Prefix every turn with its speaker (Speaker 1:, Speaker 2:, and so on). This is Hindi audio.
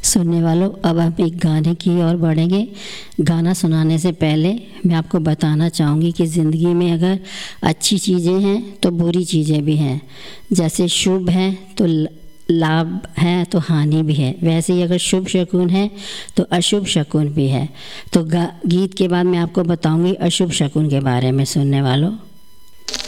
Speaker 1: सुनने वालों, अब हम एक गाने की ओर बढ़ेंगे। गाना सुनाने से पहले मैं आपको बताना चाहूँगी कि ज़िंदगी में अगर अच्छी चीज़ें हैं तो बुरी चीज़ें भी हैं। जैसे शुभ है तो लाभ है तो हानि भी है, वैसे ही अगर शुभ शकुन है तो अशुभ शकुन भी है। तो गीत के बाद मैं आपको बताऊंगी अशुभ शकुन के बारे में। सुनने वालों,